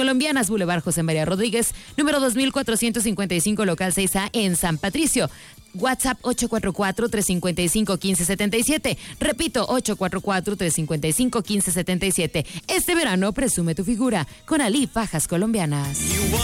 Colombianas, Boulevard José María Rodríguez, número 2455, local 6A en San Patricio. WhatsApp 844-355-1577. Repito, 844-355-1577. Este verano presume tu figura con Ali Fajas Colombianas.